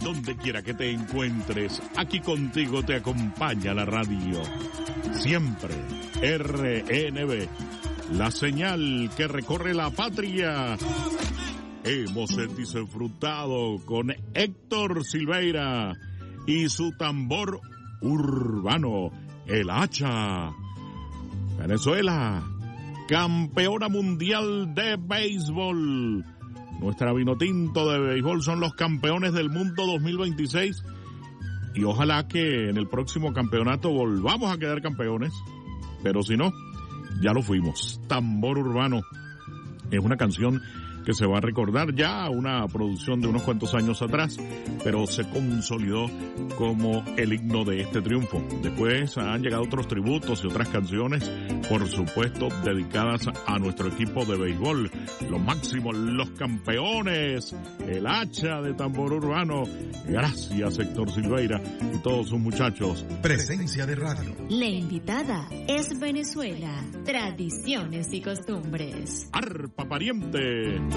Donde quiera que te encuentres, aquí contigo te acompaña la radio. Siempre RNB, la señal que recorre la patria. Hemos disfrutado con Héctor Silveira y su tambor urbano, el hacha. Venezuela, campeona mundial de béisbol. Nuestra Vinotinto de béisbol son los campeones del mundo 2026 y ojalá que en el próximo campeonato volvamos a quedar campeones, pero si no, ya lo fuimos. Tambor urbano es una canción que se va a recordar ya, una producción de unos cuantos años atrás, pero se consolidó como el himno de este triunfo. Después han llegado otros tributos y otras canciones, por supuesto, dedicadas a nuestro equipo de béisbol. Lo máximo, los campeones, el hacha de tambor urbano. Gracias, Héctor Silveira y todos sus muchachos. Presencia de radio. La invitada es Venezuela, tradiciones y costumbres. Arpa pariente.